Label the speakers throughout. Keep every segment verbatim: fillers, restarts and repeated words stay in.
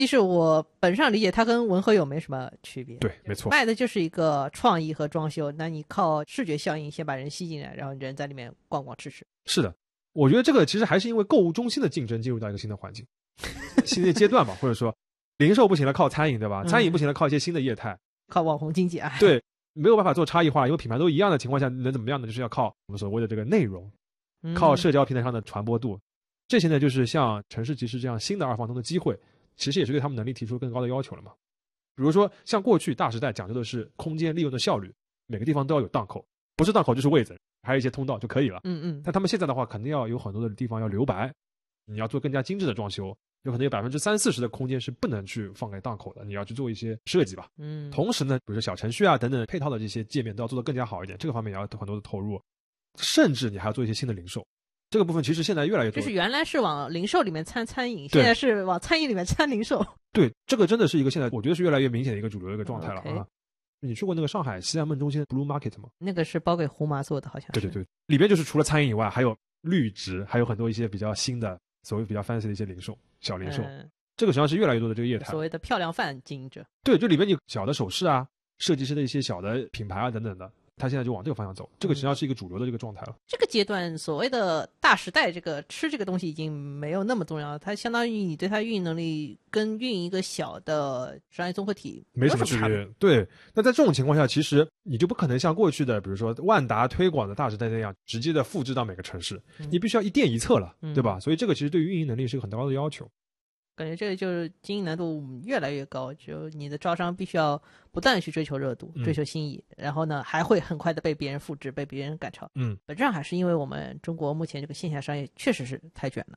Speaker 1: 其实我本上理解它跟文和友没什么区别，
Speaker 2: 对，没错，
Speaker 1: 卖的就是一个创意和装修，那你靠视觉效应先把人吸进来，然后人在里面逛逛吃吃。
Speaker 2: 是的，我觉得这个其实还是因为购物中心的竞争进入到一个新的环境新的阶段吧，或者说零售不行了靠餐饮，对吧、嗯、餐饮不行了靠一些新的业态，
Speaker 1: 靠网红经济啊。
Speaker 2: 对，没有办法做差异化，因为品牌都一样的情况下能怎么样呢？就是要靠我们所谓的这个内容，靠社交平台上的传播度、嗯、这些呢就是像城市集市这样新的二房东的机会，其实也是对他们能力提出更高的要求了嘛。比如说像过去大时代讲究的是空间利用的效率，每个地方都要有档口，不是档口就是位子，还有一些通道就可以了。
Speaker 1: 嗯嗯。
Speaker 2: 但他们现在的话肯定要有很多的地方要留白，你要做更加精致的装修，有可能有百分之三四十的空间是不能去放给档口的，你要去做一些设计吧。
Speaker 1: 嗯。
Speaker 2: 同时呢，比如说小程序啊等等配套的这些界面都要做得更加好一点，这个方面也要很多的投入，甚至你还要做一些新的零售。这个部分其实现在越来越多，
Speaker 1: 就是原来是往零售里面掺餐饮，现在是往餐饮里面掺零售。
Speaker 2: 对，这个真的是一个现在我觉得是越来越明显的一个主流的一个状态了啊。
Speaker 1: Okay.
Speaker 2: 你去过那个上海西安梦中心 Blue Market 吗？
Speaker 1: 那个是包给胡麻做的，好像是。
Speaker 2: 对对对，里边就是除了餐饮以外，还有绿植，还有很多一些比较新的所谓比较 fancy 的一些零售，小零售。嗯、这个实际上是越来越多的这个业态，
Speaker 1: 所谓的漂亮饭经营者。
Speaker 2: 对，就里面有小的首饰啊，设计师的一些小的品牌啊等等的。他现在就往这个方向走，这个实际上是一个主流的这个状态了。
Speaker 1: 嗯、这个阶段所谓的大时代，这个吃这个东西已经没有那么重要了，它相当于你对它运营能力跟运营一个小的商业综合体
Speaker 2: 没什么区别。对，那在这种情况下，其实你就不可能像过去的比如说万达推广的大时代那样直接的复制到每个城市，嗯、你必须要一店一策了，嗯、对吧？所以这个其实对于运营能力是个很高的要求。
Speaker 1: 感觉这个就是经营难度越来越高，就你的招商必须要不断去追求热度、追求新意，嗯、然后呢还会很快的被别人复制、被别人赶超。
Speaker 2: 嗯，
Speaker 1: 本质上还是因为我们中国目前这个线下商业确实是太卷了。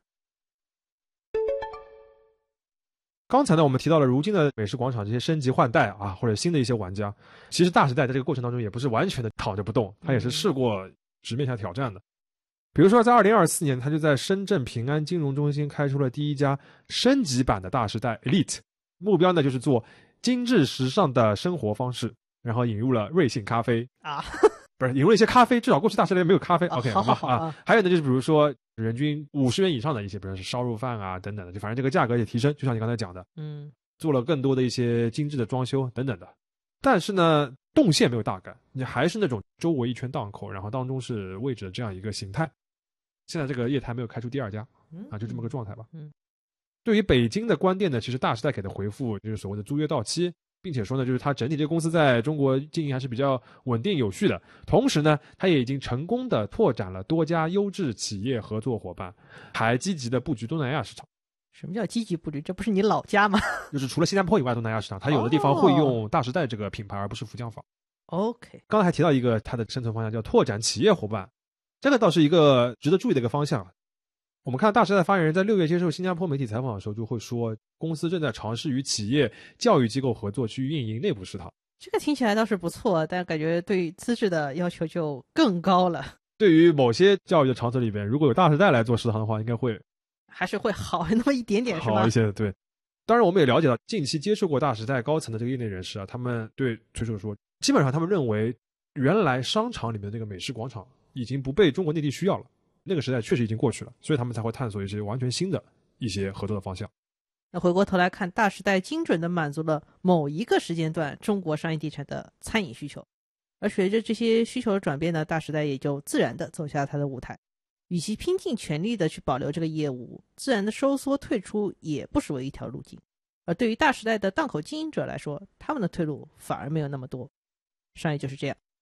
Speaker 2: 刚才呢我们提到了如今的美食广场这些升级换代啊，或者新的一些玩家，其实大时代在这个过程当中也不是完全的躺着不动，他也是试过直面下挑战的。比如说在二零二四年他就在深圳平安金融中心开出了第一家升级版的大时代 Elite， 目标呢就是做精致时尚的生活方式，然后引入了瑞幸咖啡
Speaker 1: 啊，
Speaker 2: 不是引入了一些咖啡，至少过去大时代没有咖啡、啊、OK
Speaker 1: 好好好
Speaker 2: 啊。还有呢就是比如说人均五十元以上的一些比如说是烧肉饭啊等等的，就反正这个价格也提升，就像你刚才讲的，
Speaker 1: 嗯，
Speaker 2: 做了更多的一些精致的装修等等的。但是呢动线没有大改，你还是那种周围一圈档口，然后当中是位置的这样一个形态。现在这个业态没有开出第二家啊，就这么个状态吧。
Speaker 1: 嗯，
Speaker 2: 对于北京的关店呢，其实大时代给的回复就是所谓的租约到期，并且说呢，就是它整体这个公司在中国经营还是比较稳定有序的。同时呢，它也已经成功的拓展了多家优质企业合作伙伴，还积极的布局东南亚市场。
Speaker 1: 什么叫积极布局？这不是你老家吗？
Speaker 2: 就是除了新加坡以外，东南亚市场它有的地方会用大时代这个品牌，而不是福江坊。
Speaker 1: OK，
Speaker 2: 刚才还提到一个它的生存方向叫拓展企业伙伴。这个倒是一个值得注意的一个方向。我们看到大时代发言人在六月接受新加坡媒体采访的时候就会说，公司正在尝试与企业教育机构合作去运营内部食堂。
Speaker 1: 这个听起来倒是不错，但感觉对资质的要求就更高了。
Speaker 2: 对于某些教育的场所里边，如果有大时代来做食堂的话，应该会
Speaker 1: 还是会好那么一点点，是吧？
Speaker 2: 好一些，对。当然我们也了解到近期接触过大时代高层的这个业内人士啊，他们对崔叔说，基本上他们认为原来商场里面的那个美食广场已经不被中国内地需要了，那个时代确实已经过去了，所以他们才会探索一些完全新的一些合作的方向。
Speaker 1: 那回过头来看，大时代精准地满足了某一个时间段中国商业地产的餐饮需求，而随着这些需求的转变呢，大时代也就自然地走下它的舞台。与其拼尽全力地去保留这个业务，自然的收缩退出也不失为一条路径。而对于大时代的档口经营者来说，他们的退路反而没有那么多。商业就是这样，